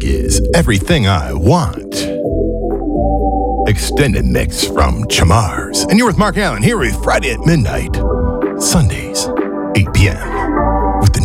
track is Everything I Want. Extended mix from Chamars. And you're with Mark Allen here with Friday at Midnight, Sundays, 8 p.m.